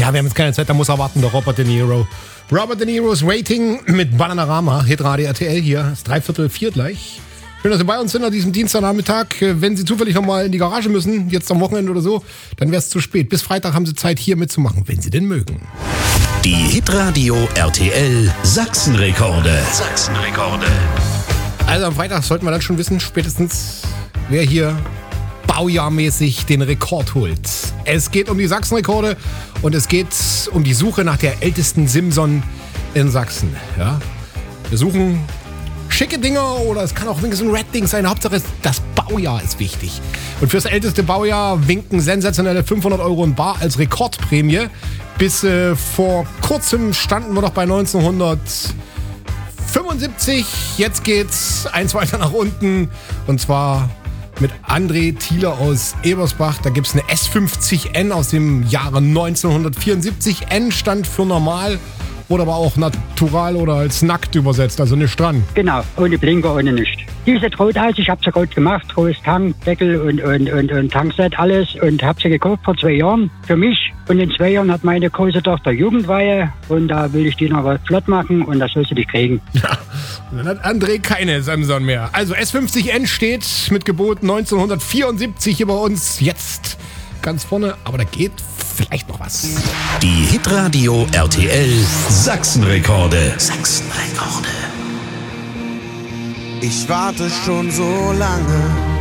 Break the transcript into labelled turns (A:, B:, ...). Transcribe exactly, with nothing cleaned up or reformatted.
A: Ja, wir haben jetzt keine Zeit, da muss er warten, der Robert De Niro. Robert De Niros Rating mit Bananarama, Hitradio R T L hier, ist dreiviertel vier gleich. Schön, dass Sie bei uns sind an diesem Dienstagnachmittag. Wenn Sie zufällig nochmal in die Garage müssen, jetzt am Wochenende oder so, dann wäre es zu spät. Bis Freitag haben Sie Zeit, hier mitzumachen, wenn Sie denn mögen.
B: Die Hitradio R T L Sachsenrekorde. Sachsenrekorde.
A: Also am Freitag sollten wir dann schon wissen, spätestens, wer hier baujahrmäßig den Rekord holt. Es geht um die Sachsenrekorde und es geht um die Suche nach der ältesten Simson in Sachsen. Ja? Wir suchen schicke Dinger oder es kann auch so ein Red-Ding sein. Hauptsache das Baujahr ist wichtig. Und fürs älteste Baujahr winken sensationelle fünfhundert Euro in bar als Rekordprämie. Bis äh, vor kurzem standen wir noch bei neunzehnhundertfünfundsiebzig. Jetzt geht's eins weiter nach unten und zwar mit André Thieler aus Ebersbach. Da gibt es eine S fünfzig N aus dem Jahre neunzehnhundertvierundsiebzig. N stand für normal, wurde aber auch natural oder als nackt übersetzt, also nicht dran.
C: Genau, ohne Blinker, ohne nichts. Die sieht rot aus, ich habe sie rot gemacht, rohes Tankdeckel und, und, und, und Tankset, alles. Und habe sie gekauft vor zwei Jahren für mich. Und in zwei Jahren hat meine große Tochter Jugendweihe und da will ich die noch flott machen und das soll sie die kriegen.
A: Ja, und dann hat André keine Samson mehr. Also S fünfzig N steht mit Gebot neunzehnhundertvierundsiebzig hier bei uns jetzt ganz vorne, aber da geht vielleicht noch was.
B: Die Hitradio R T L Sachsenrekorde. Sachsenrekorde.
D: Ich warte schon so lange